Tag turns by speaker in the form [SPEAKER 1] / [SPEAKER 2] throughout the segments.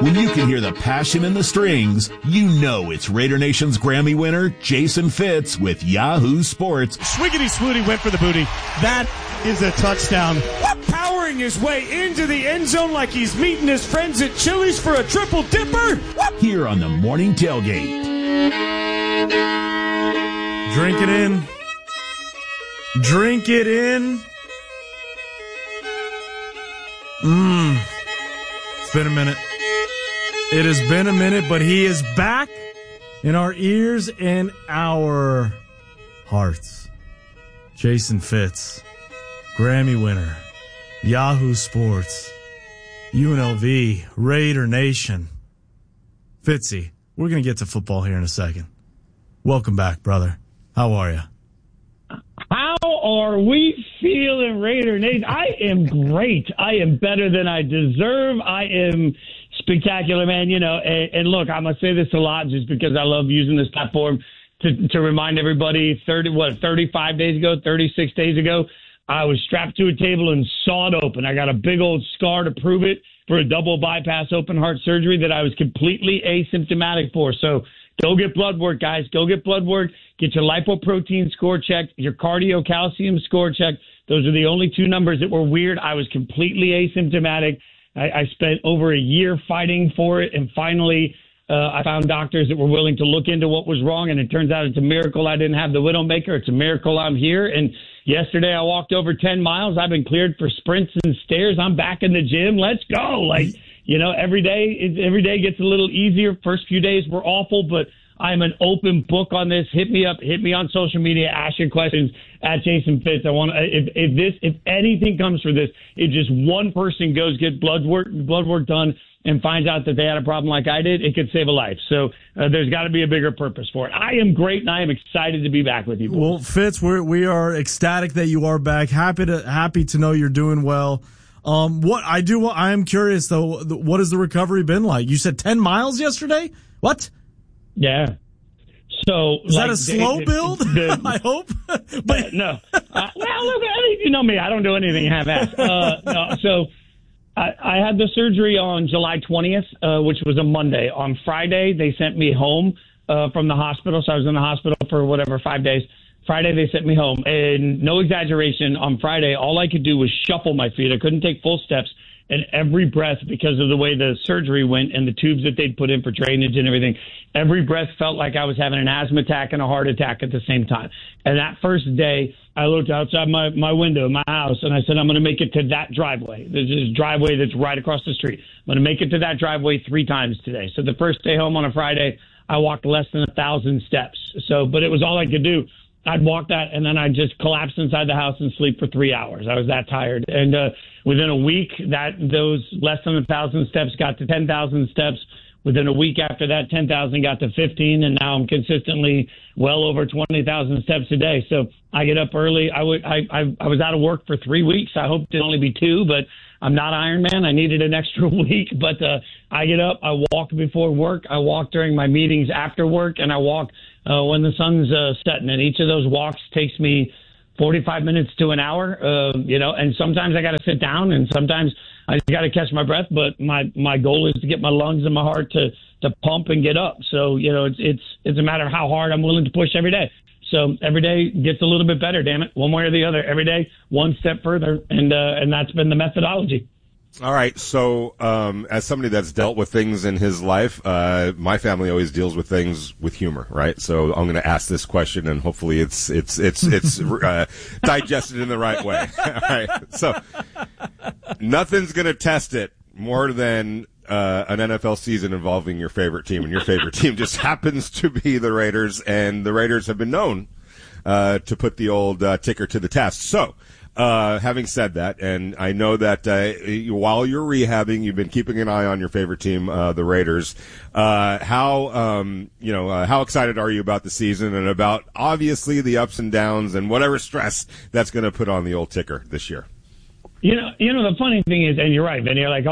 [SPEAKER 1] When you can hear the passion in the strings, you know it's Raider Nation's Grammy winner, Jason Fitz with Yahoo Sports.
[SPEAKER 2] Swiggity Swooty went for the booty. That is a touchdown. Powering his way into the end zone like he's meeting his friends at Chili's for a triple dipper.
[SPEAKER 1] Here on the Morning Tailgate.
[SPEAKER 2] Drink it in. Drink it in. It's been a minute. It has been a minute, but he is back in our ears and our hearts. Jason Fitz, Grammy winner, Yahoo Sports, UNLV, Raider Nation. Fitzy, we're going to get to football here in a second. Welcome back, brother. How are you?
[SPEAKER 3] How are we feeling, Raider Nation? I am great. I am better than I deserve. I am spectacular, man. You know, and look, I'm going to say this a lot just because I love using this platform to remind everybody 35 days ago, 36 days ago, I was strapped to a table and sawed open. I got a big old scar to prove it for a double bypass open heart surgery that I was completely asymptomatic for. So go get blood work, guys. Go get blood work. Get your lipoprotein score checked, your cardio calcium score checked. Those are the only two numbers that were weird. I was completely asymptomatic. I spent over a year fighting for it, and finally I found doctors that were willing to look into what was wrong, and it turns out it's a miracle I didn't have the Widowmaker. It's a miracle I'm here, and yesterday I walked over 10 miles. I've been cleared for sprints and stairs. I'm back in the gym. Let's go. Like, you know, every day gets a little easier. First few days were awful, but I'm an open book on this. Hit me up. Hit me on social media. Ask your questions at Jason Fitz. I want if anything comes for this, if just one person goes get blood work done and finds out that they had a problem like I did, it could save a life. So there's got to be a bigger purpose for it. I am great, and I am excited to be back with you boys.
[SPEAKER 2] Well, Fitz, we are ecstatic that you are back. Happy to know you're doing well. I am curious though. What has the recovery been like? You said 10 miles yesterday. What?
[SPEAKER 3] Yeah. So
[SPEAKER 2] is that a slow build? I hope. But
[SPEAKER 3] no. Well, look, you know me. I don't do anything half-assed. No, so I had the surgery on July 20th, which was a Monday. On Friday, they sent me home from the hospital. So I was in the hospital for 5 days. Friday, they sent me home. And no exaggeration, on Friday, all I could do was shuffle my feet. I couldn't take full steps. And every breath, because of the way the surgery went and the tubes that they'd put in for drainage and everything, every breath felt like I was having an asthma attack and a heart attack at the same time. And that first day, I looked outside my window, my house, and I said, I'm going to make it to that driveway. There's this driveway that's right across the street. I'm going to make it to that driveway 3 times today. So the first day home on a Friday, I walked less than 1,000 steps. But it was all I could do. I'd walk that, and then I'd just collapse inside the house and sleep for 3 hours. I was that tired. And within a week, those less than 1,000 steps got to 10,000 steps. Within a week after that, 10,000 got to 15, and now I'm consistently well over 20,000 steps a day. So I get up early. I was out of work for 3 weeks. I hoped it'd only be 2, but I'm not Iron Man. I needed an extra week. But I get up, I walk before work, I walk during my meetings after work, and I walk when the sun's setting. And each of those walks takes me 45 minutes to an hour, and sometimes I got to sit down, and sometimes I got to catch my breath. But my goal is to get my lungs and my heart to pump and get up. So, it's a matter of how hard I'm willing to push every day. So every day gets a little bit better, damn it, one way or the other. Every day, one step further, and that's been the methodology.
[SPEAKER 4] All right. So, as somebody that's dealt with things in his life, my family always deals with things with humor, right? So I'm going to ask this question, and hopefully it's digested in the right way. All right. So nothing's going to test it more than an NFL season involving your favorite team, and your favorite team just happens to be the Raiders, and the Raiders have been known to put the old ticker to the test. So. Having said that, and I know that while you're rehabbing, you've been keeping an eye on your favorite team, the Raiders. How excited are you about the season and about obviously the ups and downs and whatever stress that's going to put on the old ticker this year?
[SPEAKER 3] The funny thing is, and you're right, Vinny. Like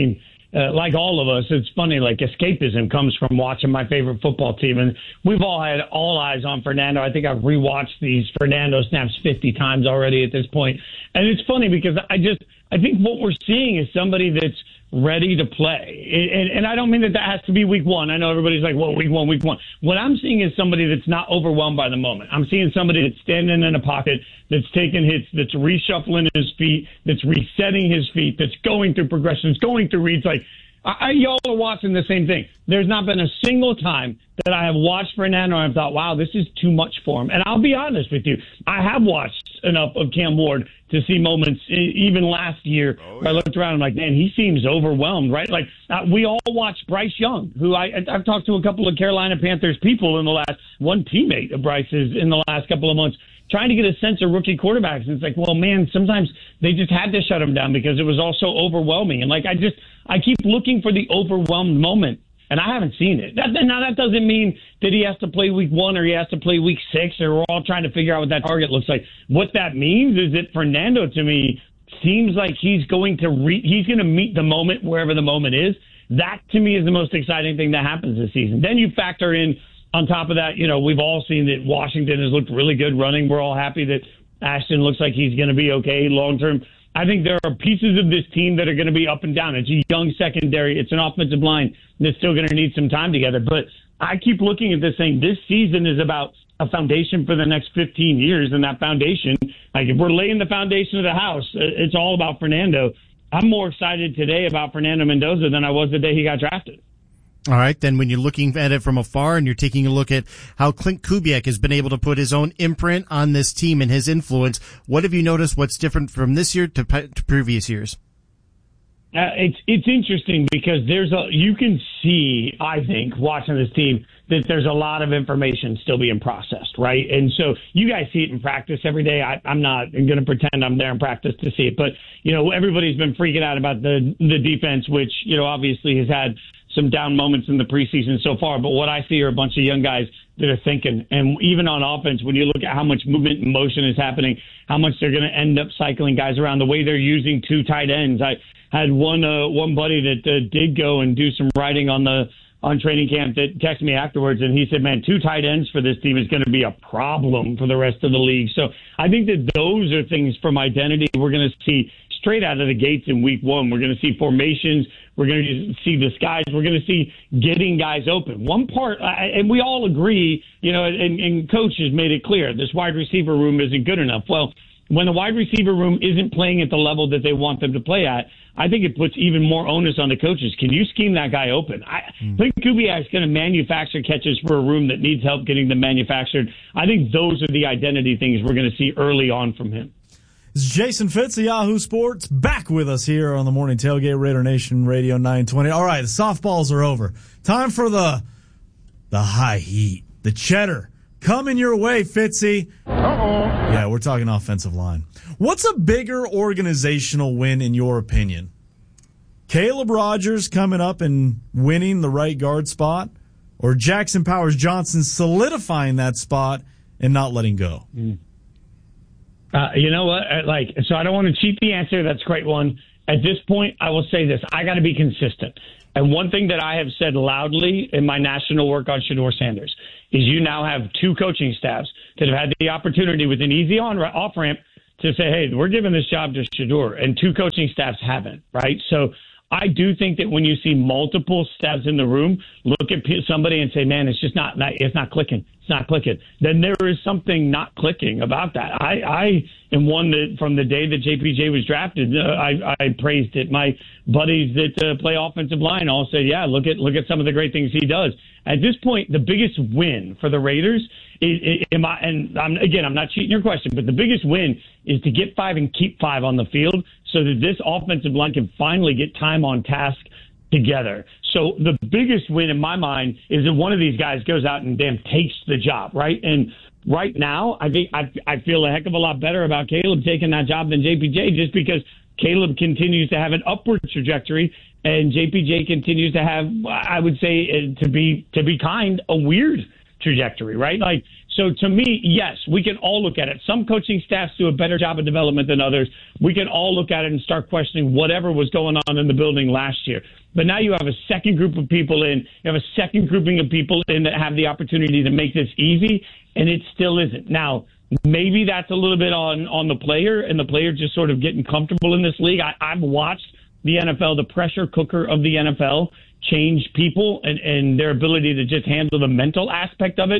[SPEAKER 3] all of us, it's funny, like escapism comes from watching my favorite football team. And we've all had all eyes on Fernando. I think I've rewatched these Fernando snaps 50 times already at this point. And it's funny because I think what we're seeing is somebody that's ready to play. And I don't mean that has to be week one. I know everybody's like, well, week one. What I'm seeing is somebody that's not overwhelmed by the moment. I'm seeing somebody that's standing in a pocket, that's taking hits, that's reshuffling his feet, that's resetting his feet, that's going through progressions, going through reads. Like, y'all are watching the same thing. There's not been a single time that I have watched Fernando and I've thought, wow, this is too much for him. And I'll be honest with you, I have watched enough of Cam Ward to see moments, even last year, where I looked around and I'm like, man, he seems overwhelmed, right? Like, we all watched Bryce Young, who I've talked to a couple of Carolina Panthers people in the last, one teammate of Bryce's in the last couple of months, trying to get a sense of rookie quarterbacks. And it's like, well, man, sometimes they just had to shut him down because it was all so overwhelming. And, like, I keep looking for the overwhelmed moment, and I haven't seen it. Now, that doesn't mean that he has to play week 1 or he has to play week 6, or we're all trying to figure out what that target looks like. What that means is that Fernando, to me, seems like he's going to meet the moment wherever the moment is. That, to me, is the most exciting thing that happens this season. Then you factor in, on top of that, we've all seen that Washington has looked really good running. We're all happy that Ashton looks like he's going to be okay long term. I think there are pieces of this team that are going to be up and down. It's a young secondary. It's an offensive line that's still going to need some time together. But I keep looking at this saying this season is about a foundation for the next 15 years. And that foundation, like if we're laying the foundation of the house, it's all about Fernando. I'm more excited today about Fernando Mendoza than I was the day he got drafted.
[SPEAKER 5] All right, then when you're looking at it from afar and you're taking a look at how Clint Kubiak has been able to put his own imprint on this team and his influence, what have you noticed what's different from this year to previous years?
[SPEAKER 3] It's interesting because you can see, I think, watching this team, that there's a lot of information still being processed, right? And so you guys see it in practice every day. I'm not going to pretend I'm there in practice to see it, but everybody's been freaking out about the defense, which obviously has had some down moments in the preseason so far. But what I see are a bunch of young guys that are thinking. And even on offense, when you look at how much movement and motion is happening, how much they're going to end up cycling guys around, the way they're using 2 tight ends. I had one buddy that did go and do some writing on training camp that texted me afterwards, and he said, man, 2 tight ends for this team is going to be a problem for the rest of the league. So I think that those are things from identity we're going to see straight out of the gates in week 1. We're going to see formations. We're going to see the skies. We're going to see getting guys open. One part, and we all agree, and Coach has made it clear, this wide receiver room isn't good enough. Well, when the wide receiver room isn't playing at the level that they want them to play at, I think it puts even more onus on the coaches. Can you scheme that guy open? I think Kubiak's going to manufacture catches for a room that needs help getting them manufactured. I think those are the identity things we're going to see early on from him.
[SPEAKER 2] It's Jason Fitz of Yahoo Sports back with us here on the Morning Tailgate, Raider Nation Radio 920. All right, the softballs are over. Time for the high heat, the cheddar. Coming your way, Fitzy. Uh-oh. Yeah, we're talking offensive line. What's a bigger organizational win in your opinion? Caleb Rogers coming up and winning the right guard spot, or Jackson Powers Johnson solidifying that spot and not letting go?
[SPEAKER 3] You know what? So I don't want to cheat the answer. That's a great one. At this point, I will say this. I got to be consistent. And one thing that I have said loudly in my national work on Shedeur Sanders is you now have 2 coaching staffs that have had the opportunity with an easy off-ramp to say, hey, we're giving this job to Shedeur, and 2 coaching staffs haven't, right? So I do think that when you see multiple staffs in the room, look at somebody and say, man, it's not clicking. It's not clicking. Then there is something not clicking about that. I am one that from the day that JPJ was drafted, I praised it. My buddies that play offensive line all say, yeah, look at some of the great things he does. At this point, the biggest win for the Raiders I'm not cheating your question, but the biggest win is to get 5 and keep 5 on the field so that this offensive line can finally get time on task together. So the biggest win in my mind is that one of these guys goes out and takes the job, right? And right now, I think I feel a heck of a lot better about Caleb taking that job than JPJ, just because Caleb continues to have an upward trajectory and JPJ continues to have, I would say, to be kind, a weird trajectory, right? So to me, yes, we can all look at it. Some coaching staffs do a better job of development than others. We can all look at it and start questioning whatever was going on in the building last year. But now you have a second group of people in, you have a second grouping of people in that have the opportunity to make this easy, and it still isn't. Now, maybe that's a little bit on the player, and the player just sort of getting comfortable in this league. I've watched the NFL, the pressure cooker of the NFL, change people and their ability to just handle the mental aspect of it.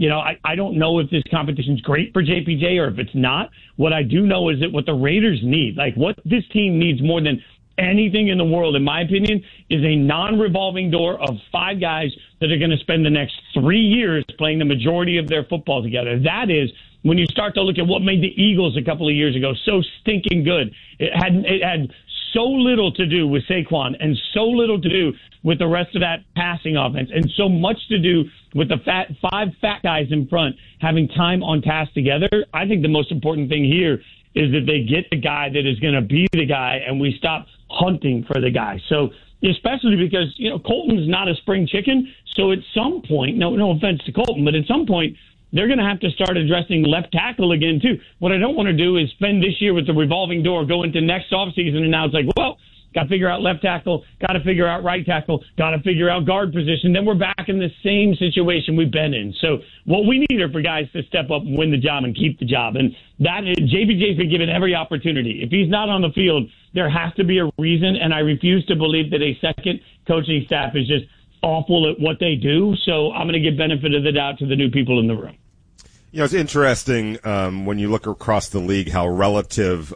[SPEAKER 3] I don't know if this competition's great for JPJ or if it's not. What I do know is that what the Raiders need, like what this team needs more than anything in the world, in my opinion, is a non-revolving door of 5 guys that are going to spend the next 3 years playing the majority of their football together. That is, when you start to look at what made the Eagles a couple of years ago so stinking good, it had so little to do with Saquon and so little to do with the rest of that passing offense and so much to do with the 5 fat guys in front having time on task together. I think the most important thing here is that they get the guy that is going to be the guy and we stop hunting for the guy. So especially because, Colton's not a spring chicken. So at some point, no offense to Colton, but at some point, they're going to have to start addressing left tackle again, too. What I don't want to do is spend this year with the revolving door, go into next offseason, and now it's like, well, got to figure out left tackle, got to figure out right tackle, got to figure out guard position. Then we're back in the same situation we've been in. So what we need are for guys to step up and win the job and keep the job. And that is, JPJ's been given every opportunity. If he's not on the field, there has to be a reason, and I refuse to believe that a second coaching staff is just awful at what they do. So I'm going to give benefit of the doubt to the new people in the room.
[SPEAKER 4] It's interesting when you look across the league how relative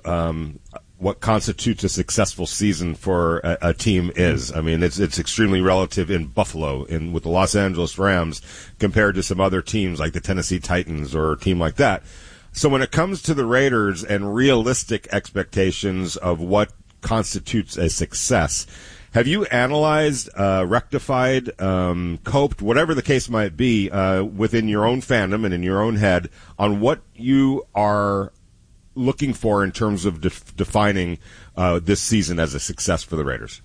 [SPEAKER 4] what constitutes a successful season for a team is. I mean, it's extremely relative in Buffalo and with the Los Angeles Rams compared to some other teams like the Tennessee Titans or a team like that. So when it comes to the Raiders and realistic expectations of what constitutes a success, have you analyzed, rectified, coped, whatever the case might be, within your own fandom and in your own head on what you are looking for in terms of defining this season as a success for the Raiders?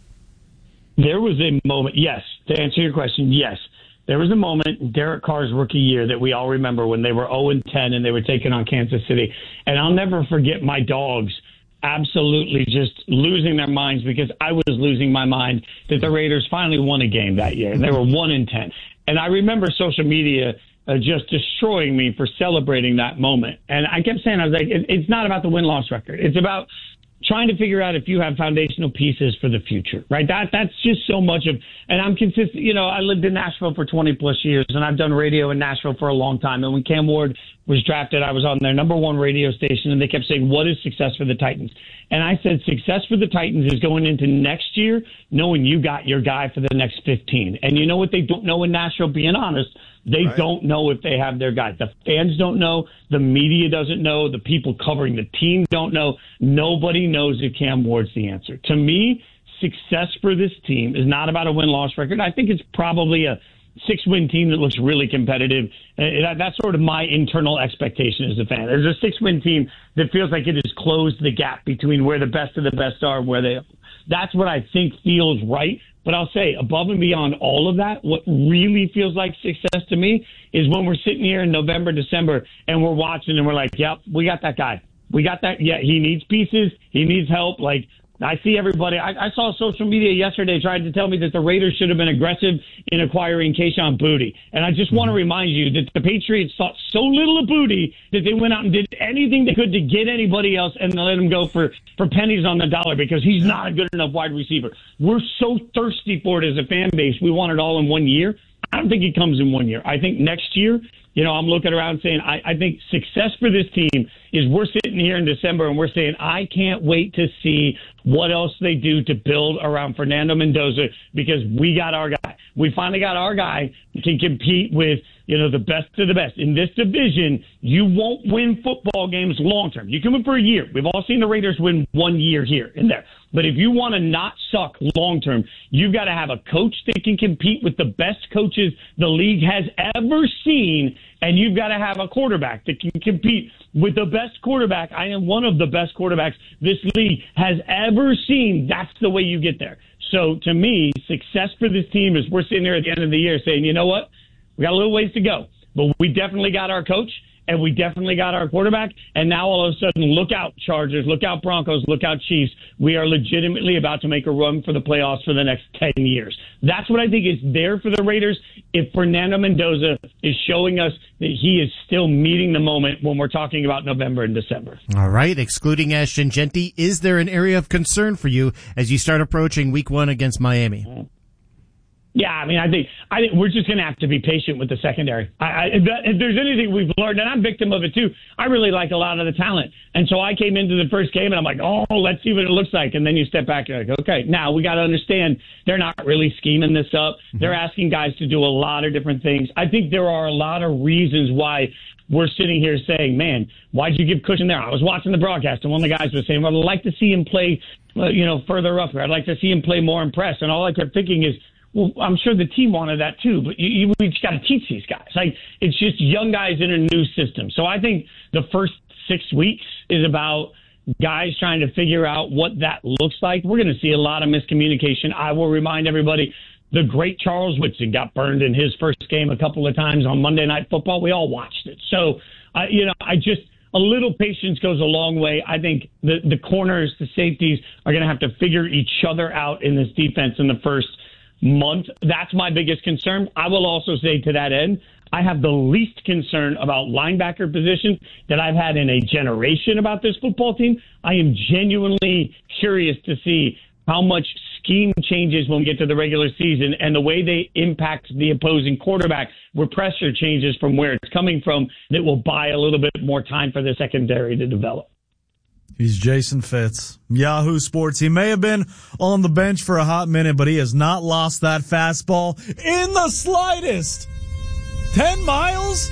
[SPEAKER 3] There was a moment, yes, to answer your question, yes. There was a moment in Derek Carr's rookie year that we all remember when they were 0-10 and they were taking on Kansas City. And I'll never forget my dogs absolutely just losing their minds because I was losing my mind that the Raiders finally won a game that year. They were 1-10. And I remember social media just destroying me for celebrating that moment. And I kept saying, I was like, it's not about the win-loss record. It's about trying to figure out if you have foundational pieces for the future, right? That's just so much of, and I'm consistent. I lived in Nashville for 20 plus years and I've done radio in Nashville for a long time. And when Cam Ward was drafted, I was on their number 1 radio station and they kept saying, what is success for the Titans? And I said, success for the Titans is going into next year, knowing you got your guy for the next 15. And you know what they don't know in Nashville, being honest? They don't know if they have their guy. The fans don't know. The media doesn't know. The people covering the team don't know. Nobody knows if Cam Ward's the answer. To me, success for this team is not about a win-loss record. I think it's probably a 6-win team that looks really competitive. That's sort of my internal expectation as a fan. There's a 6-win team that feels like it has closed the gap between where the best of the best are and where they. That's what I think feels right. But I'll say, above and beyond all of that, what really feels like success to me is when we're sitting here in November, December, and we're watching and we're like, yep, we got that guy. We got that. Yeah, he needs pieces. He needs help. Like, I see everybody. I saw social media yesterday trying to tell me that the Raiders should have been aggressive in acquiring Kayshon Boutte. And I just want to remind you that the Patriots thought so little of Boutte that they went out and did anything they could to get anybody else and let him go for pennies on the dollar because he's not a good enough wide receiver. We're so thirsty for it as a fan base. We want it all in 1 year. I don't think it comes in 1 year. I think next year, I'm looking around saying I think success for this team is we're sitting here in December and we're saying I can't wait to see what else they do to build around Fernando Mendoza because we got our guy. We finally got our guy who can compete with, the best of the best. In this division, you won't win football games long term. You can win for a year. We've all seen the Raiders win 1 year here and there. But if you want to not suck long term, you've got to have a coach that can compete with the best coaches the league has ever seen, and you've got to have a quarterback that can compete with the best quarterback. I am one of the best quarterbacks this league has ever seen. That's the way you get there. So to me, success for this team is we're sitting there at the end of the year saying, you know what? We got a little ways to go, but we definitely got our coach. and we definitely got our quarterback. And now all of a sudden, look out Chargers, look out Broncos, look out Chiefs. We are legitimately about to make a run for the playoffs for the next 10 years. That's what I think is there for the Raiders. If Fernando Mendoza is showing us that he is still meeting the moment when we're talking about November and December.
[SPEAKER 5] All right. Excluding Ashton Jeanty, is there an area of concern for you as you start approaching week 1 against Miami?
[SPEAKER 3] Yeah, I mean, I think we're just going to have to be patient with the secondary. If there's anything we've learned, and I'm victim of it too, I really like a lot of the talent. And so I came into the first game and I'm like, oh, let's see what it looks like. And then you step back and you're like, okay, now we got to understand they're not really scheming this up. They're asking guys to do a lot of different things. I think there are a lot of reasons why we're sitting here saying, man, why'd you give Cushion there? I was watching the broadcast and one of the guys was saying, well, I'd like to see him play, further up here. I'd like to see him play more impressed. And all I kept thinking is, well, I'm sure the team wanted that too, but we just got to teach these guys. Like, it's just young guys in a new system. So I think the first 6 weeks is about guys trying to figure out what that looks like. We're going to see a lot of miscommunication. I will remind everybody, the great Charles Woodson got burned in his first game a couple of times on Monday Night Football. We all watched it. So, a little patience goes a long way. I think the corners, the safeties are going to have to figure each other out in this defense in the first month. That's my biggest concern. I will also say to that end, I have the least concern about linebacker position that I've had in a generation about this football team. I am genuinely curious to see how much scheme changes when we get to the regular season and the way they impact the opposing quarterback, where pressure changes from where it's coming from, that will buy a little bit more time for the secondary to develop.
[SPEAKER 2] He's Jason Fitz, Yahoo Sports. He may have been on the bench for a hot minute, but he has not lost that fastball in the slightest. 10 miles?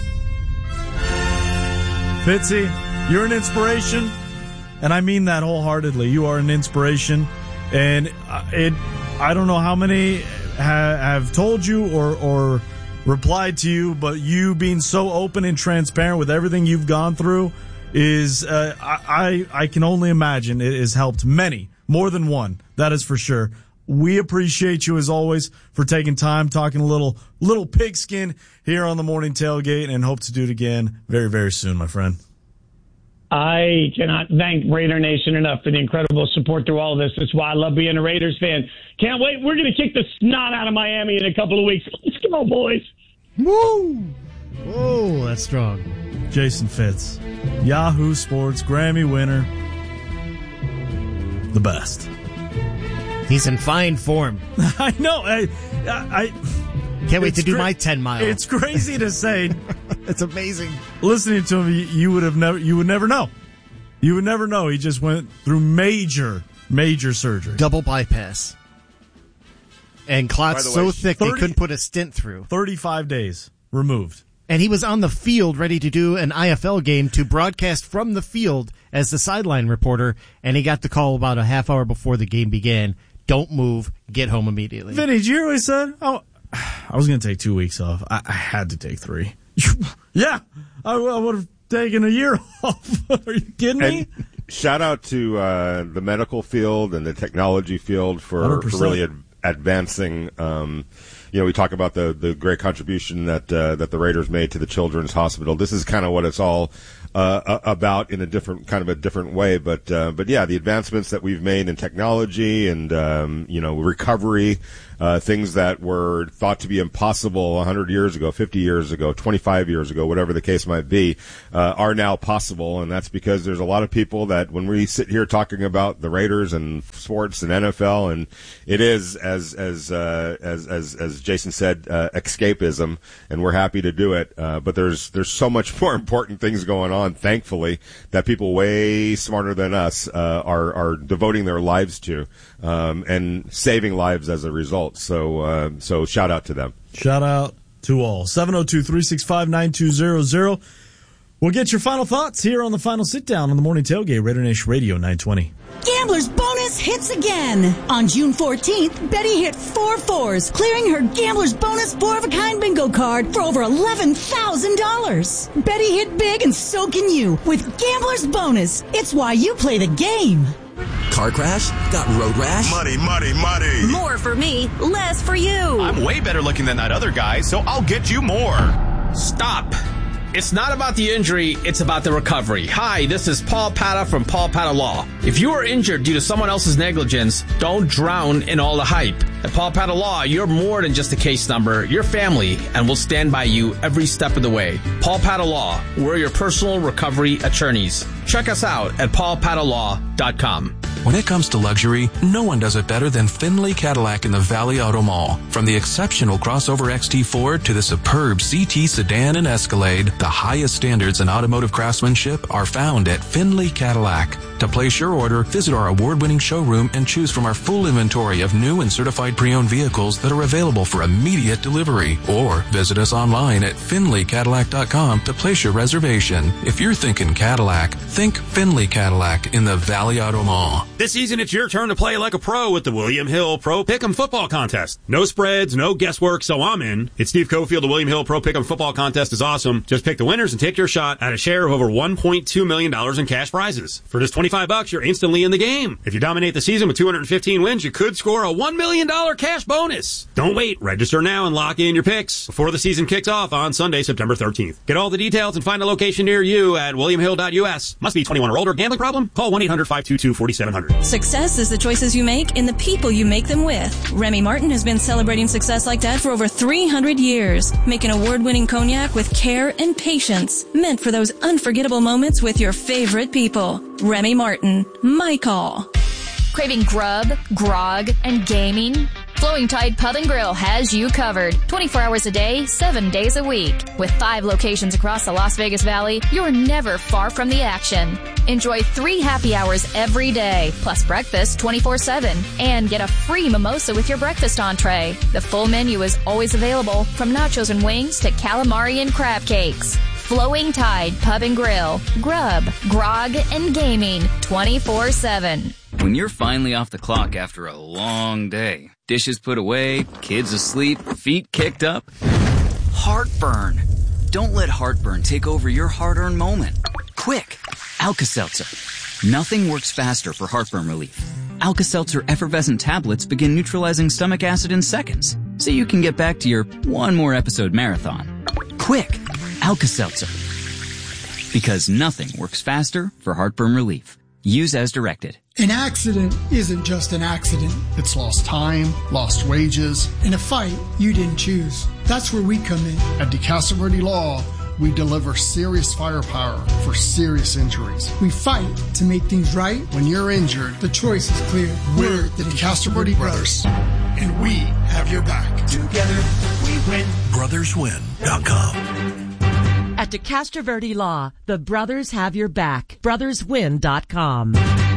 [SPEAKER 2] Fitzy, you're an inspiration, and I mean that wholeheartedly. You are an inspiration, and I don't know how many have told you or replied to you, but you being so open and transparent with everything you've gone through is I can only imagine it has helped many, more than one. That is for sure. We appreciate you as always for taking time, talking a little pigskin here on the morning tailgate, and hope to do it again very, very soon, my friend.
[SPEAKER 3] I cannot thank Raider Nation enough for the incredible support through all of this. That's why I love being a Raiders fan. Can't wait. We're going to kick the snot out of Miami in a couple of weeks. Let's go, boys.
[SPEAKER 5] Woo! Whoa, that's strong.
[SPEAKER 2] Jason Fitz, Yahoo Sports, Grammy winner, the best.
[SPEAKER 5] He's in fine form.
[SPEAKER 2] I know. I
[SPEAKER 5] can't wait to do my 10 mile.
[SPEAKER 2] It's crazy to say.
[SPEAKER 5] It's amazing.
[SPEAKER 2] Listening to him, you would never know. You would never know. He just went through major surgery.
[SPEAKER 5] Double bypass. And clots so thick they couldn't put a stent through.
[SPEAKER 2] 35 days removed.
[SPEAKER 5] And he was on the field ready to do an IFL game to broadcast from the field as the sideline reporter, and he got the call about a half hour before the game began. Don't move. Get home immediately.
[SPEAKER 2] Vinny, did you hear what he said? Oh, I was going to take 2 weeks off. I had to take 3. Yeah, I would have taken a year off. Are you kidding me?
[SPEAKER 4] And shout out to the medical field and the technology field for really advancing. We talk about the great contribution that the Raiders made to the Children's Hospital. This is kind of what it's all about in a different way. But yeah, the advancements that we've made in technology and recovery, things that were thought to be impossible 100 years ago, 50 years ago, 25 years ago, whatever the case might be, are now possible. And that's because there's a lot of people that when we sit here talking about the Raiders and sports and NFL, and it is as Jason said, escapism, and we're happy to do it. But there's so much more important things going on, thankfully, that people way smarter than us are devoting their lives to, and saving lives as a result. So shout out to them.
[SPEAKER 2] Shout out to all. 702-365-9200. We'll get your final thoughts here on the final sit down on the morning tailgate, Raider Nation Radio 920.
[SPEAKER 6] Gambler's Bonus hits again. On June 14th, Betty hit 4 fours, clearing her Gambler's Bonus 4-of-a-kind bingo card for over $11,000. Betty hit big, and so can you with Gambler's Bonus. It's why you play the game.
[SPEAKER 7] Car crash? Got road rash?
[SPEAKER 8] Money.
[SPEAKER 6] More for me, less for you.
[SPEAKER 8] I'm way better looking than that other guy, so I'll get you more. Stop. It's not about the injury, it's about the recovery. Hi, this is Paul Pata from Paul Pata Law. If you are injured due to someone else's negligence, don't drown in all the hype. At Paul Pata Law, you're more than just a case number. You're family, and we'll stand by you every step of the way. Paul Pata Law, we're your personal recovery attorneys. Check us out at paulpatalaw.com.
[SPEAKER 9] When it comes to luxury, no one does it better than Findlay Cadillac in the Valley Auto Mall. From the exceptional crossover XT4 to the superb CT sedan and Escalade, the highest standards in automotive craftsmanship are found at Findlay Cadillac. To place your order, visit our award-winning showroom and choose from our full inventory of new and certified pre-owned vehicles that are available for immediate delivery. Or visit us online at FindlayCadillac.com to place your reservation. If you're thinking Cadillac, think Findlay Cadillac in the Valley Auto Mall.
[SPEAKER 10] This season, it's your turn to play like a pro with the William Hill Pro Pick'em Football Contest. No spreads, no guesswork, so I'm in. It's Steve Cofield. The William Hill Pro Pick'em Football Contest is awesome. Just pick the winners and take your shot at a share of over $1.2 million in cash prizes. For just $25, you're instantly in the game. If you dominate the season with 215 wins, you could score a $1 million cash bonus. Don't wait. Register now and lock in your picks before the season kicks off on Sunday, September 13th. Get all the details and find a location near you at williamhill.us. Must be 21 or older. Gambling problem? Call 1-800-522-4700.
[SPEAKER 11] Success is the choices you make and the people you make them with. Remy Martin has been celebrating success like that for over 300 years, making award-winning cognac with care and patience, meant for those unforgettable moments with your favorite people. Remy Martin, my call.
[SPEAKER 12] Craving grub, grog, and gaming? Flowing Tide Pub and Grill has you covered. 24 hours a day, 7 days a week. With 5 locations across the Las Vegas Valley, you're never far from the action. Enjoy 3 happy hours every day, plus breakfast 24/7. And get a free mimosa with your breakfast entree. The full menu is always available, from nachos and wings to calamari and crab cakes. Flowing Tide Pub and Grill. Grub, grog, and gaming 24/7.
[SPEAKER 13] When you're finally off the clock after a long day, dishes put away, kids asleep, feet kicked up, heartburn. Don't let heartburn take over your hard-earned moment. Quick, Alka-Seltzer. Nothing works faster for heartburn relief. Alka-Seltzer effervescent tablets begin neutralizing stomach acid in seconds, so you can get back to your one more episode marathon. Quick, Alka-Seltzer. Because nothing works faster for heartburn relief. Use as directed.
[SPEAKER 14] An accident isn't just an accident. It's lost time, lost wages, and a fight you didn't choose. That's where we come in. At DeCastro Law, we deliver serious firepower for serious injuries. We fight to make things right. When you're injured, the choice is clear. We're the DeCastro Brothers, and we have your back. Together, we win.
[SPEAKER 15] BrothersWin.com.
[SPEAKER 16] At DeCastro Verde Law, the brothers have your back. BrothersWin.com.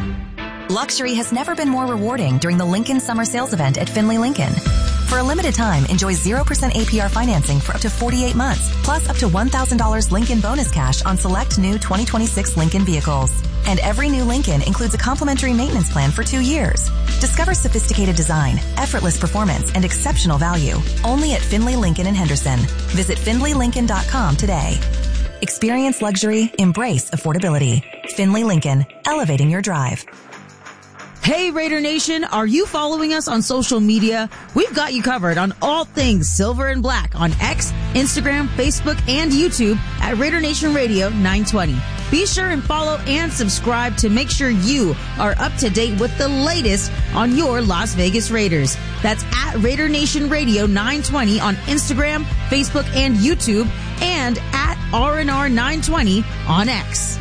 [SPEAKER 17] Luxury has never been more rewarding during the Lincoln Summer Sales Event at Findlay Lincoln. For a limited time, enjoy 0% APR financing for up to 48 months, plus up to $1,000 Lincoln bonus cash on select new 2026 Lincoln vehicles. And every new Lincoln includes a complimentary maintenance plan for 2 years. Discover sophisticated design, effortless performance, and exceptional value. Only at Findlay Lincoln in Henderson. Visit FindlayLincoln.com today. Experience luxury, embrace affordability. Findlay Lincoln, elevating your drive.
[SPEAKER 18] Hey Raider Nation, are you following us on social media? We've got you covered on all things silver and black on X, Instagram, Facebook, and YouTube at Raider Nation Radio 920. Be sure and follow and subscribe to make sure you are up to date with the latest on your Las Vegas Raiders. That's at Raider Nation Radio 920 on Instagram, Facebook, and YouTube, and at RNR 920 on X.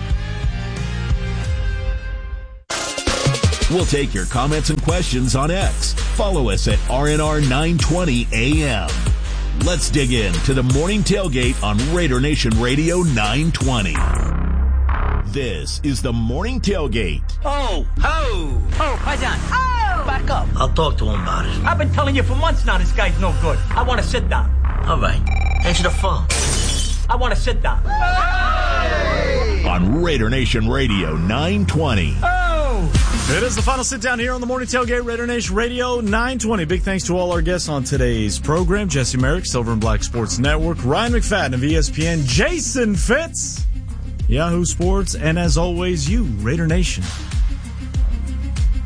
[SPEAKER 1] We'll take your comments and questions on X. Follow us at RNR920AM. Let's dig in to the morning tailgate on Raider Nation Radio 920. This is the morning tailgate.
[SPEAKER 19] Oh, Paisan. Oh! Back up.
[SPEAKER 20] I'll talk to him about it.
[SPEAKER 19] I've been telling you for months now this guy's no good. I want to sit down.
[SPEAKER 20] All right. Answer the phone.
[SPEAKER 19] I want to sit down.
[SPEAKER 1] Hey! On Raider Nation Radio 920.
[SPEAKER 2] It is the final sit down here on the morning tailgate, Raider Nation Radio 920. Big thanks to all our guests on today's program. Jesse Merrick, Silver and Black Sports Network, Ryan McFadden of ESPN, Jason Fitz, Yahoo Sports, and as always, you, Raider Nation.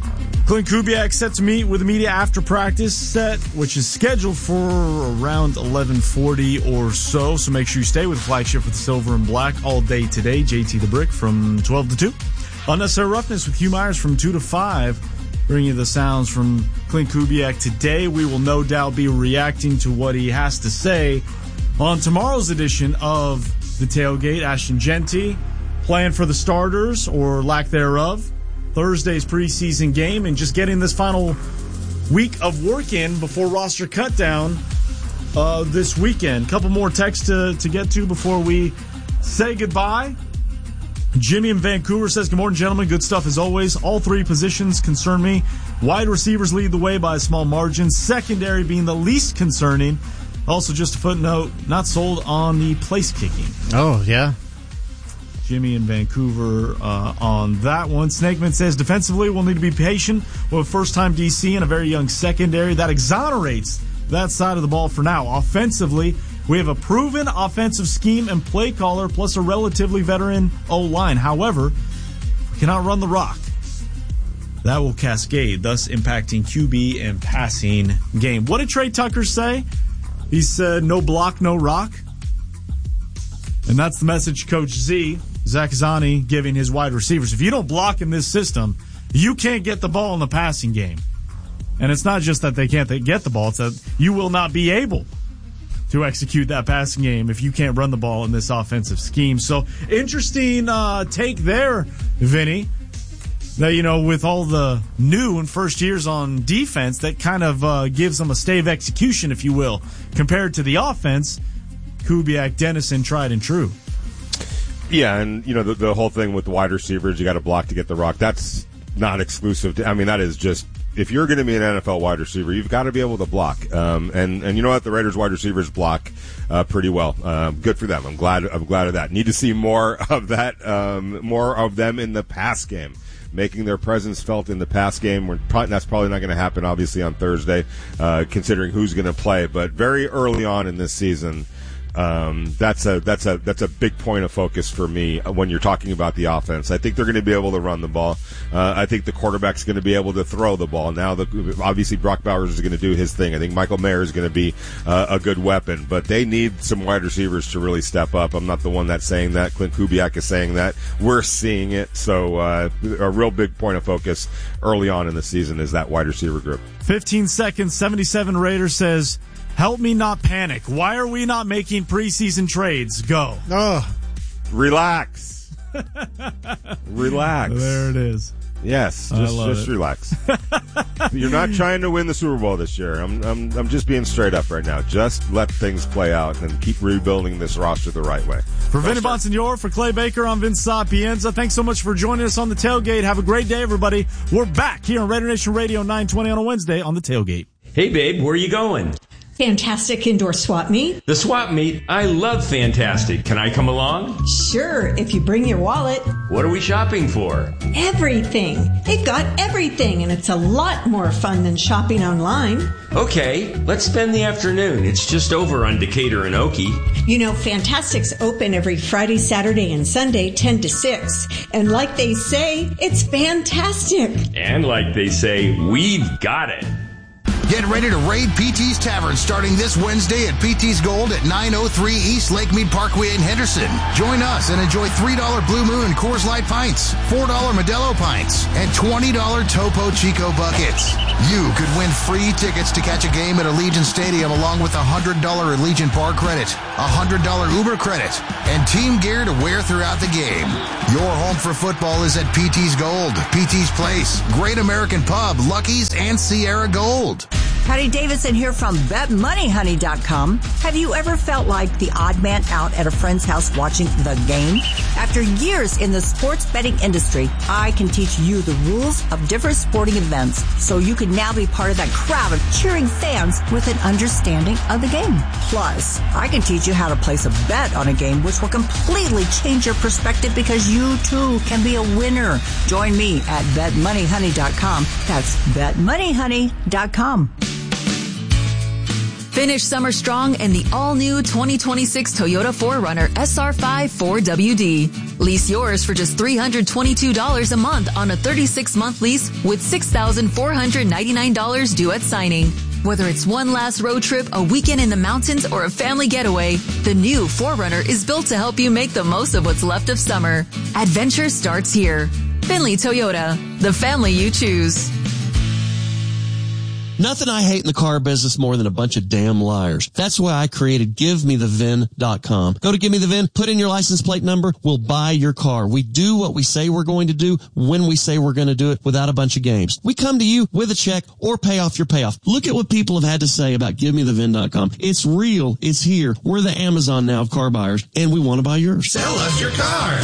[SPEAKER 2] Clint Kubiak set to meet with the media after practice set, which is scheduled for around 11:40 or so. So make sure you stay with Flagship with the Silver and Black all day today. JT the Brick from 12 to 2. Unnecessary Roughness with Hugh Myers from 2 to 5. Bringing you the sounds from Clint Kubiak today. We will no doubt be reacting to what he has to say on tomorrow's edition of The Tailgate. Ashton Genty, plan for the starters or lack thereof. Thursday's preseason game and just getting this final week of work in before roster cut down this weekend. Couple more texts to get to before we say goodbye. Jimmy in Vancouver says, good morning, gentlemen. Good stuff as always. All three positions concern me. Wide receivers lead the way by a small margin. Secondary being the least concerning. Also, just a footnote, not sold on the place kicking.
[SPEAKER 5] Oh, yeah.
[SPEAKER 2] Jimmy in Vancouver on that one. Snakeman says, defensively, we'll need to be patient with a first-time DC and a very young secondary. That exonerates that side of the ball for now. Offensively, we have a proven offensive scheme and play caller, plus a relatively veteran O-line. However, we cannot run the rock. That will cascade, thus impacting QB and passing game. What did Trey Tucker say? He said, no block, no rock. And that's the message Coach Zach Zani, giving his wide receivers. If you don't block in this system, you can't get the ball in the passing game. And it's not just that they can't get the ball, it's that you will not be able to execute that passing game if you can't run the ball in this offensive scheme. So, interesting take there, Vinny. That, with all the new and first years on defense, that kind of gives them a stay of execution, if you will, compared to the offense. Kubiak, Dennison, tried and true.
[SPEAKER 4] Yeah, and, the whole thing with the wide receivers, you got to block to get the rock. That's not exclusive. That is just, if you're going to be an NFL wide receiver, you've got to be able to block. And you know what? The Raiders wide receivers block pretty well. Good for them. I'm glad of that. Need to see more of that, more of them in the pass game, making their presence felt in the pass game. That's probably not going to happen, obviously, on Thursday, considering who's going to play. But very early on in this season, that's a big point of focus for me when you're talking about the offense. I think they're going to be able to run the ball. I think the quarterback's going to be able to throw the ball. Now, obviously, Brock Bowers is going to do his thing. I think Michael Mayer is going to be a good weapon, but they need some wide receivers to really step up. I'm not the one that's saying that. Clint Kubiak is saying that. We're seeing it. So a real big point of focus early on in the season is that wide receiver group.
[SPEAKER 2] 15 seconds, 77 Raiders says, help me not panic. Why are we not making preseason trades? Go.
[SPEAKER 5] Oh.
[SPEAKER 4] Relax. Relax.
[SPEAKER 2] There it is.
[SPEAKER 4] Yes, just relax. You're not trying to win the Super Bowl this year. I'm just being straight up right now. Just let things play out and keep rebuilding this roster the right way.
[SPEAKER 2] For Vinny Bonsignor, for Clay Baker, I'm Vince Sapienza. Thanks so much for joining us on the Tailgate. Have a great day, everybody. We're back here on Raider Nation Radio 920 on a Wednesday on the Tailgate.
[SPEAKER 15] Hey, babe, where are you going?
[SPEAKER 21] Fantastic Indoor Swap Meet.
[SPEAKER 15] The Swap Meet? I love Fantastic. Can I come along?
[SPEAKER 21] Sure, if you bring your wallet.
[SPEAKER 15] What are we shopping for?
[SPEAKER 21] Everything. They've got everything, and it's a lot more fun than shopping online.
[SPEAKER 15] Okay, let's spend the afternoon. It's just over on Decatur and Okie.
[SPEAKER 21] Fantastic's open every Friday, Saturday, and Sunday, 10 to 6. And like they say, it's fantastic.
[SPEAKER 15] And like they say, we've got it.
[SPEAKER 22] Get ready to raid PT's Tavern starting this Wednesday at PT's Gold at 903 East Lakemead Parkway in Henderson. Join us and enjoy $3 Blue Moon and Coors Light pints, $4 Modelo pints, and $20 Topo Chico buckets. You could win free tickets to catch a game at Allegiant Stadium along with a $100 Allegiant Bar credit, a $100 Uber credit, and team gear to wear throughout the game. Your home for football is at PT's Gold, PT's Place, Great American Pub, Lucky's, and Sierra Gold.
[SPEAKER 23] Patty Davidson here from BetMoneyHoney.com. Have you ever felt like the odd man out at a friend's house watching the game? After years in the sports betting industry, I can teach you the rules of different sporting events so you can now be part of that crowd of cheering fans with an understanding of the game. Plus, I can teach you how to place a bet on a game which will completely change your perspective because you too can be a winner. Join me at BetMoneyHoney.com. That's BetMoneyHoney.com.
[SPEAKER 24] Finish summer strong in the all-new 2026 Toyota 4Runner SR5 4WD.
[SPEAKER 3] Lease yours for just $322 a month on a 36-month lease with $6,499 due at signing. Whether it's one last road trip, a weekend in the mountains, or a family getaway, the new 4Runner is built to help you make the most of what's left of summer. Adventure starts here. Finley Toyota, the family you choose.
[SPEAKER 6] Nothing I hate in the car business more than a bunch of damn liars. That's why I created GiveMeTheVin.com. Go to Give Me the VIN, put in your license plate number, we'll buy your car. We do what we say we're going to do when we say we're going to do it without a bunch of games. We come to you with a check or pay off your payoff. Look at what people have had to say about GiveMeTheVin.com. It's real. It's here. We're the Amazon now of car buyers, and we want to buy yours.
[SPEAKER 7] Sell us your car.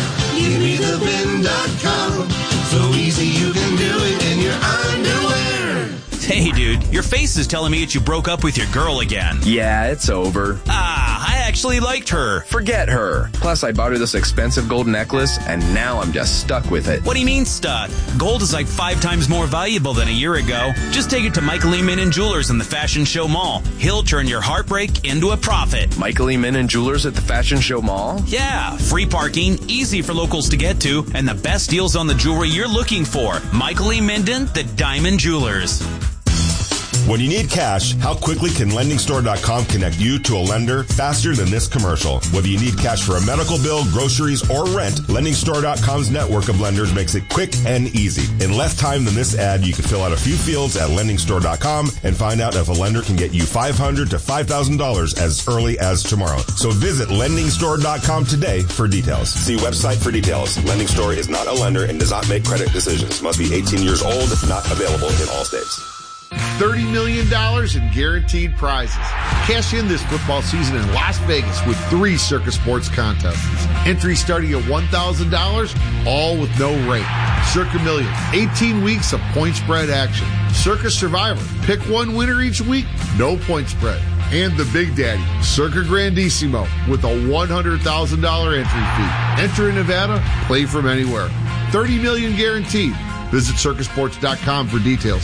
[SPEAKER 7] GiveMeTheVin.com. So easy you can do it in your underwear.
[SPEAKER 24] Hey, dude, your face is telling me that you broke up with your girl again.
[SPEAKER 25] Yeah, it's over.
[SPEAKER 24] I actually liked her.
[SPEAKER 25] Forget her. Plus, I bought her this expensive gold necklace, and now I'm just stuck with it.
[SPEAKER 24] What do you mean stuck? Gold is like 5 times more valuable than a year ago. Just take it to Michael E. Minnan Jewelers in the Fashion Show Mall. He'll turn your heartbreak into a profit.
[SPEAKER 25] Michael E. Minnan Jewelers at the Fashion Show Mall?
[SPEAKER 24] Yeah, free parking, easy for locals to get to, and the best deals on the jewelry you're looking for. Michael E. Minden, the Diamond Jewelers.
[SPEAKER 26] When you need cash, how quickly can LendingStore.com connect you to a lender faster than this commercial? Whether you need cash for a medical bill, groceries, or rent, LendingStore.com's network of lenders makes it quick and easy. In less time than this ad, you can fill out a few fields at LendingStore.com and find out if a lender can get you $500 to $5,000 as early as tomorrow. So visit LendingStore.com today for details. See website for details. Lending Store is not a lender and does not make credit decisions. Must be 18 years old. Not available in all states.
[SPEAKER 27] $30 million in guaranteed prizes. Cash in this football season in Las Vegas with 3 Circus Sports contests. Entries starting at $1,000, all with no rate. Circa Million, 18 weeks of point spread action. Circus Survivor, pick one winner each week, no point spread. And the Big Daddy, Circa Grandissimo, with a $100,000 entry fee. Enter in Nevada, play from anywhere. $30 million guaranteed. Visit circusports.com for details.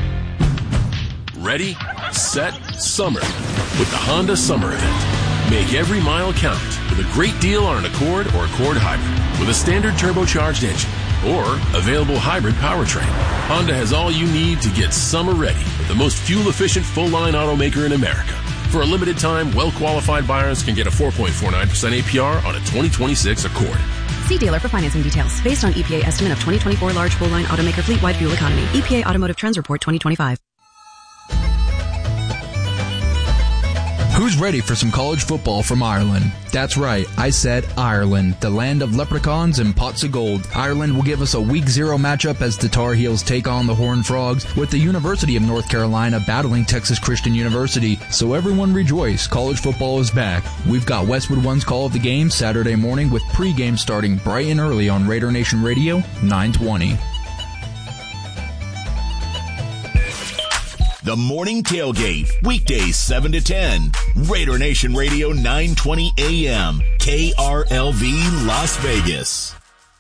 [SPEAKER 28] Ready, set, summer with the Honda Summer Event. Make every mile count with a great deal on an Accord or Accord Hybrid with a standard turbocharged engine or available hybrid powertrain. Honda has all you need to get summer ready with the most fuel-efficient full-line automaker in America. For a limited time, well-qualified buyers can get a 4.49% APR on a 2026 Accord.
[SPEAKER 29] See dealer for financing details. Based on EPA estimate of 2024 large full-line automaker fleet-wide fuel economy. EPA Automotive Trends Report 2025.
[SPEAKER 30] Who's ready for some college football from Ireland? That's right, I said Ireland, the land of leprechauns and pots of gold. Ireland will give us a Week 0 matchup as the Tar Heels take on the Horned Frogs, with the University of North Carolina battling Texas Christian University. So everyone rejoice, college football is back. We've got Westwood One's call of the game Saturday morning with pregame starting bright and early on Raider Nation Radio, 920.
[SPEAKER 1] The Morning Tailgate, weekdays 7 to 10. Raider Nation Radio, 920 AM. KRLV, Las Vegas.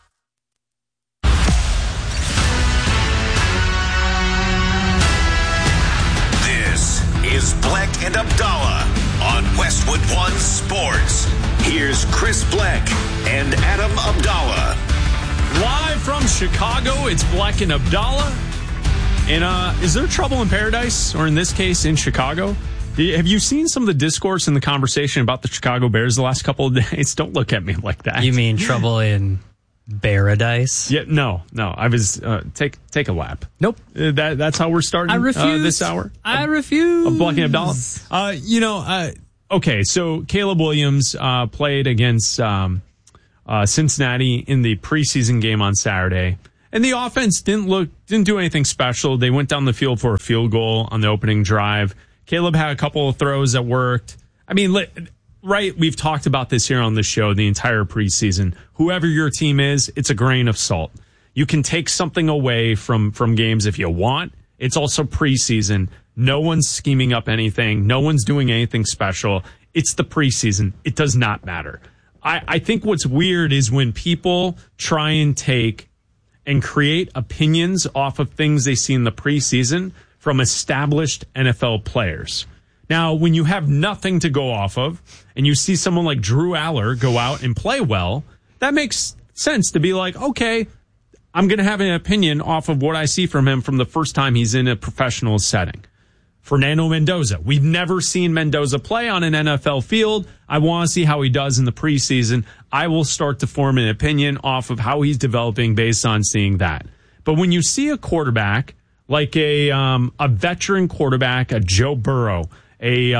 [SPEAKER 1] This is Bleck and Abdallah on Westwood One Sports. Here's Chris Bleck and Adam Abdallah.
[SPEAKER 2] Live from Chicago, it's Bleck and Abdallah. And is there trouble in paradise, or in this case, in Chicago? Have you seen some of the discourse and the conversation about the Chicago Bears the last couple of days? Don't look at me like that.
[SPEAKER 31] You mean trouble in paradise?
[SPEAKER 2] Yeah, no. I was take a lap. Nope. That's how we're starting.
[SPEAKER 31] I refuse.
[SPEAKER 2] This hour.
[SPEAKER 31] I refuse.
[SPEAKER 2] Of Bleck and Abdallah. Okay. So Caleb Williams played against Cincinnati in the preseason game on Saturday. And the offense didn't do anything special. They went down the field for a field goal on the opening drive. Caleb had a couple of throws that worked. I mean, right, we've talked about this here on the show the entire preseason. Whoever your team is, it's a grain of salt. You can take something away from games if you want. It's also preseason. No one's scheming up anything. No one's doing anything special. It's the preseason. It does not matter. I think what's weird is when people try and take and create opinions off of things they see in the preseason from established NFL players. Now, when you have nothing to go off of and you see someone like Drew Aller go out and play well, that makes
[SPEAKER 8] sense to be like, okay, I'm going to have an opinion off of what I see from him from the first time he's in a professional setting. Fernando Mendoza. We've never seen Mendoza play on an NFL field. I want to see how he does in the preseason. I will start to form an opinion off of how he's developing based on seeing that. But when you see a quarterback like a veteran quarterback, a Joe Burrow, a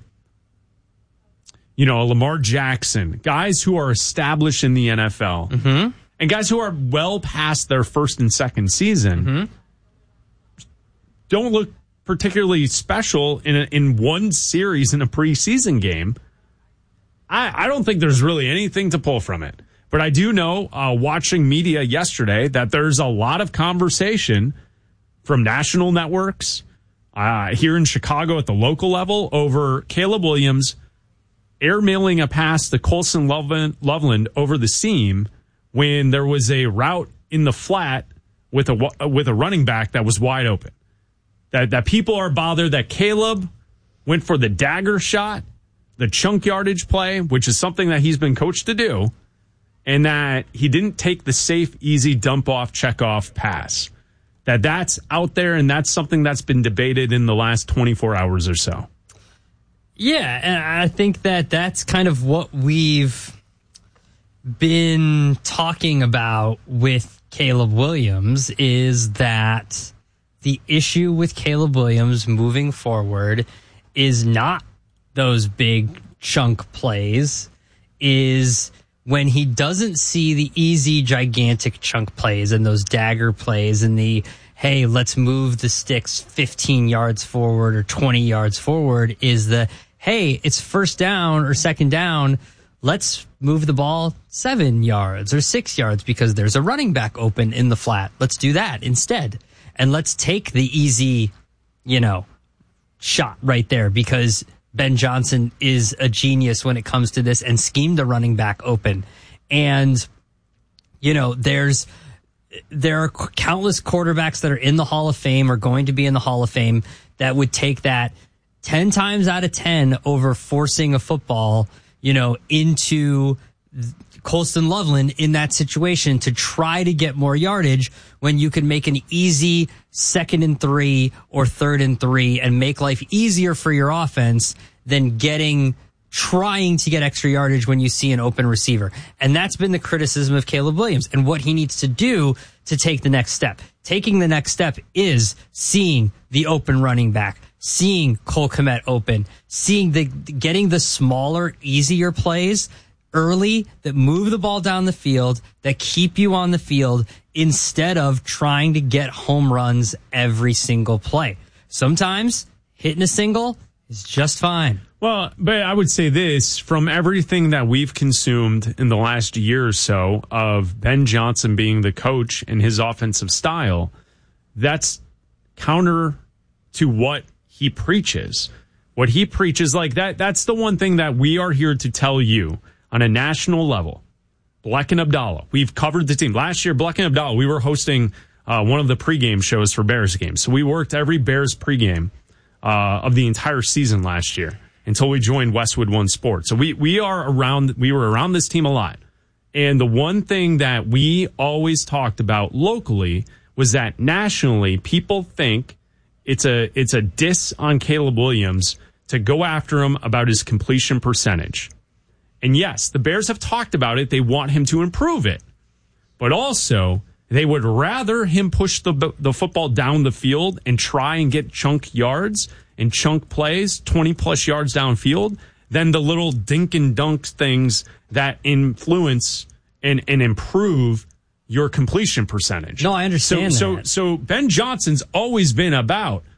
[SPEAKER 8] Lamar Jackson, guys who are established in the NFL, and guys who are well past their first and second season, don't look particularly special in one series in a preseason game. I don't think there's really anything to pull from it. But I do know, watching media yesterday, that there's a lot of conversation from national networks here in Chicago at the local level over Caleb Williams airmailing a pass to Colson Loveland over the seam when there was a route in the flat with a running back that was wide open. That people are bothered that Caleb went for the dagger shot, the chunk yardage play, which is something that he's been coached to do, and that he didn't take the safe, easy dump-off, check-off pass. That's out there, and that's something that's been debated in the last 24 hours or so.
[SPEAKER 31] Yeah, and I think that's kind of what we've been talking about with Caleb Williams, is that the issue with Caleb Williams moving forward is not those big chunk plays, is when he doesn't see the easy, gigantic chunk plays and those dagger plays and the, hey, let's move the sticks 15 yards forward or 20 yards forward, is the, hey, it's first down or second down, let's move the ball 7 yards or 6 yards because there's a running back open in the flat. Let's do that instead. And let's take the easy, shot right there because Ben Johnson is a genius when it comes to this and schemed the running back open. And, there are countless quarterbacks that are in the Hall of Fame or going to be in the Hall of Fame that would take that 10 times out of 10 over forcing a football, into Colston Loveland in that situation to try to get more yardage when you can make an easy 2nd and 3 or 3rd and 3 and make life easier for your offense than trying to get extra yardage when you see an open receiver. And that's been the criticism of Caleb Williams and what he needs to do to take the next step. Taking the next step is seeing the open running back, seeing Cole Kmet open, getting the smaller, easier plays early that move the ball down the field, that keep you on the field instead of trying to get home runs every single play. Sometimes hitting a single is just fine.
[SPEAKER 8] Well, but I would say this, from everything that we've consumed in the last year or so of Ben Johnson being the coach and his offensive style, that's counter to what he preaches. What he preaches, like that's the one thing that we are here to tell you on a national level. Bleck and Abdallah, we've covered the team. Last year, Bleck and Abdallah, we were hosting one of the pregame shows for Bears games. So we worked every Bears pregame of the entire season last year until we joined Westwood One Sports. So we were around this team a lot. And the one thing that we always talked about locally was that nationally, people think it's a diss on Caleb Williams to go after him about his completion percentage. And yes, the Bears have talked about it. They want him to improve it. But also, they would rather him push the football down the field and try and get chunk yards and chunk plays, 20-plus yards downfield, than the little dink and dunk things that influence and improve your completion percentage.
[SPEAKER 31] No, I understand that.
[SPEAKER 8] So Ben Johnson's always been about